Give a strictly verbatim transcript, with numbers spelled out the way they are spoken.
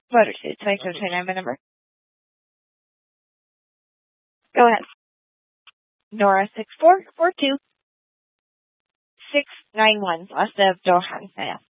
Motor two, twenty-two twenty-nine, my number. Go ahead. Nora six four four two six nine one. Last of Johan. Yeah.